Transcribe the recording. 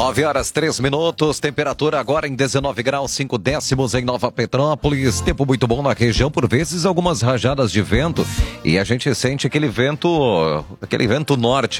9h03, temperatura agora em 19 graus 5 décimos em Nova Petrópolis, tempo muito bom na região, por vezes algumas rajadas de vento e a gente sente aquele vento norte,